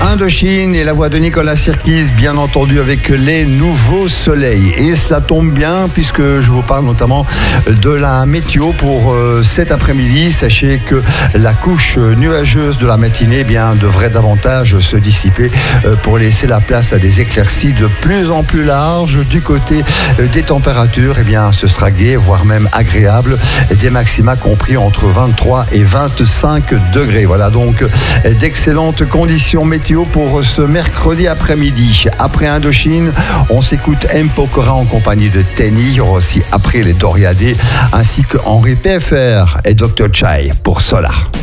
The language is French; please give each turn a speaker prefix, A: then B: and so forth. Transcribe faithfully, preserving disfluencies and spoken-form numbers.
A: Indochine et la voix de Nicolas Sirkis, bien entendu, avec les nouveaux soleils. Et cela tombe bien puisque je vous parle notamment de la météo pour euh, cet après-midi. Sachez que la couche nuageuse de la matinée eh bien, devrait davantage se dissiper euh, pour laisser la place à des éclaircies de plus en plus larges. Du côté euh, des températures, eh bien, ce sera gai, voire même agréable. Des maxima compris entre vingt-trois et vingt-cinq degrés. Voilà donc euh, d'excellentes conditions météo pour ce mercredi après-midi. Après Indochine, on s'écoute M. Pokora en compagnie de Tenny. Il y aura aussi après les Doriadés, ainsi que Henri P F R et docteur Chai pour Solar.